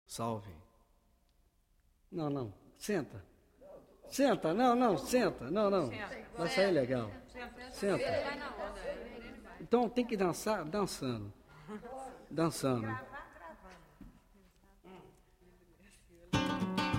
Salve. Não, não. Senta. Senta. Não. Senta. Não. Vai sair legal. Senta. Então tem que dançar dançando. Dançando.